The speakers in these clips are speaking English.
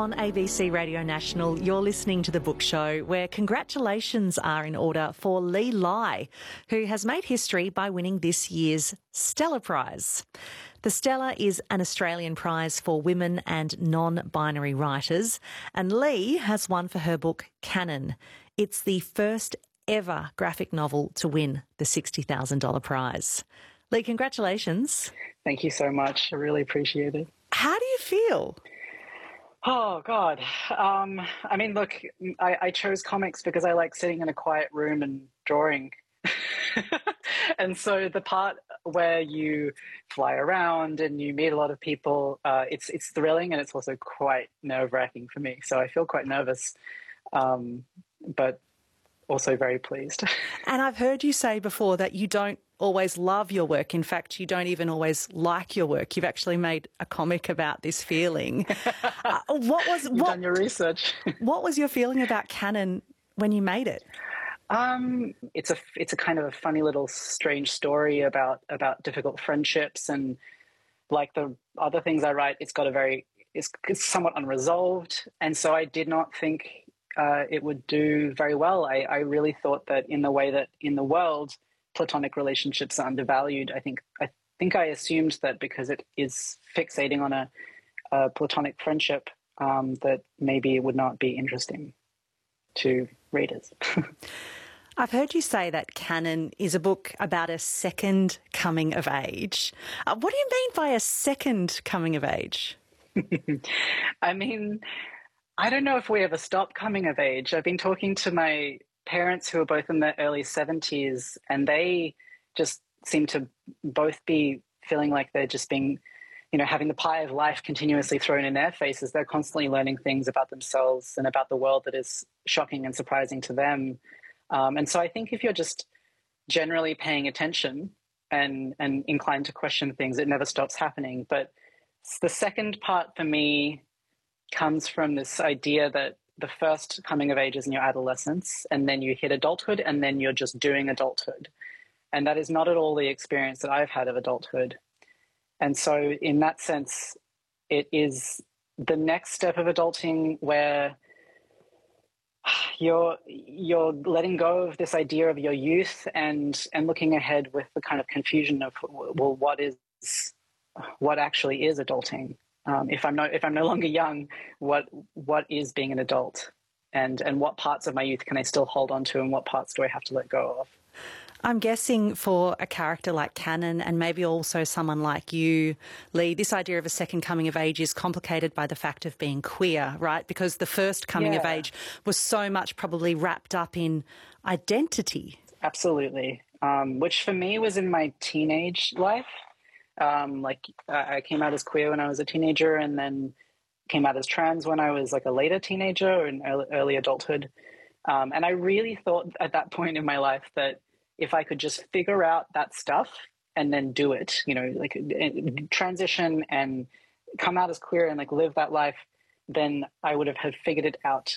On ABC Radio National, you're listening to The Book Show, where congratulations are in order for Lee Lai, who has made history by winning this year's Stella Prize. The Stella is an Australian prize for women and non-binary writers, and Lee has won for her book Canon. It's the first ever graphic novel to win the $60,000 prize. Lee, congratulations. Thank you so much. I really appreciate it. How do you feel? Oh, God. I mean, look, I chose comics because I like sitting in a quiet room and drawing. And so the part where you fly around and you meet a lot of people, it's thrilling, and it's also quite nerve-wracking for me. So I feel quite nervous, but also very pleased. And I've heard you say before that you don't always love your work. In fact, you don't even always like your work. You've actually made a comic about this feeling. You've done your research. What was your feeling about Canon when you made it? It's a kind of a funny little strange story about difficult friendships, and like the other things I write, it's somewhat unresolved, and so I did not think it would do very well. I really thought that in the way that in the world platonic relationships are undervalued, I think I assumed that because it is fixating on a platonic friendship, that maybe it would not be interesting to readers. I've heard you say that Canon is a book about a second coming of age. What do you mean by a second coming of age? I mean, I don't know if we ever stop coming of age. I've been talking to my parents who are both in their early 70s, and they just seem to both be feeling like they're just being, having the pie of life continuously thrown in their faces. They're constantly learning things about themselves and about the world that is shocking and surprising to them. And so I think if you're just generally paying attention and inclined to question things, it never stops happening. But the second part for me comes from this idea that the first coming of age is in your adolescence, and then you hit adulthood, and then you're just doing adulthood. And that is not at all the experience that I've had of adulthood. And so in that sense, it is the next step of adulting where you're letting go of this idea of your youth and looking ahead with the kind of confusion of, well, what actually is adulting? If I'm no longer young, what is being an adult, and what parts of my youth can I still hold on to, and what parts do I have to let go of? I'm guessing for a character like Canon, and maybe also someone like you, Lee, this idea of a second coming of age is complicated by the fact of being queer, right? Because the first coming of age was so much probably wrapped up in identity. Absolutely, which for me was in my teenage life. I came out as queer when I was a teenager, and then came out as trans when I was like a later teenager or in early adulthood. And I really thought at that point in my life that if I could just figure out that stuff and then do it, transition and come out as queer and live that life, then I would have figured it out.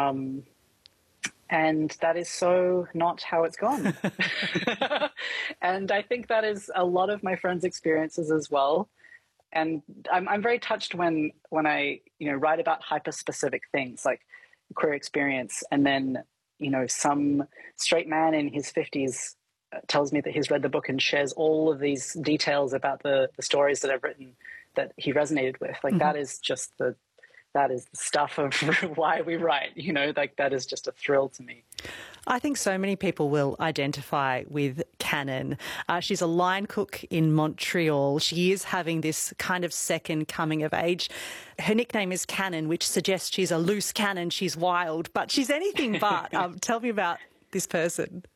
And that is so not how it's gone. And I think that is a lot of my friends' experiences as well. And I'm very touched when I, write about hyper-specific things like queer experience, and then, some straight man in his 50s tells me that he's read the book and shares all of these details about the stories that I've written that he resonated with. That is just that is the stuff of why we write, that is just a thrill to me. I think so many people will identify with Canon. She's a line cook in Montreal. She is having this kind of second coming of age. Her nickname is Canon, which suggests she's a loose cannon. She's wild, but she's anything but. Tell me about this person.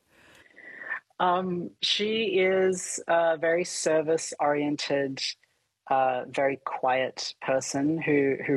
She is a very service-oriented, very quiet person who